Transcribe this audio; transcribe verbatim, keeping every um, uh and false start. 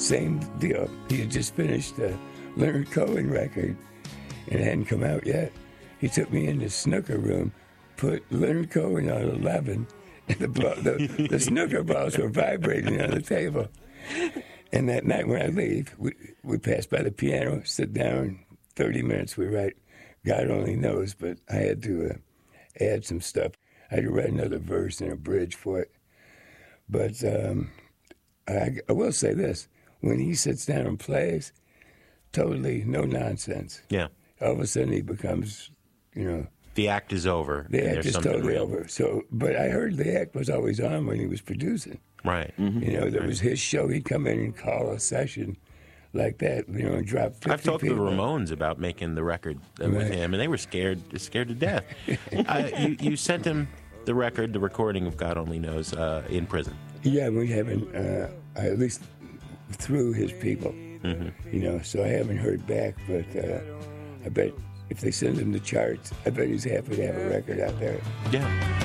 same deal. He had just finished the Leonard Cohen record, and it hadn't come out yet. He took me in the snooker room, put Leonard Cohen on eleven, and the, ball, the, the snooker balls were vibrating on the table. And that night when I leave, we, we pass by the piano, sit down, thirty minutes we write God Only Knows, but I had to uh, add some stuff. I had to write another verse and a bridge for it. But um, I, I will say this, when he sits down and plays, totally no nonsense. Yeah. All of a sudden he becomes, you know... The act is over. The act There's is something totally real. over. So, but I heard the act was always on when he was producing. Right. Mm-hmm. You know, there Right. was his show. He'd come in and call a session like that, you know, and drop fifty I've talked people. to the Ramones about making the record uh, with Right. him, and they were scared, scared to death. uh, you, you sent him the record, the recording of God Only Knows, uh, in prison. Yeah, we haven't, uh, at least through his people, Mm-hmm. you know, so I haven't heard back, but uh, I bet if they send him the charts, I bet he's happy to have a record out there. Yeah.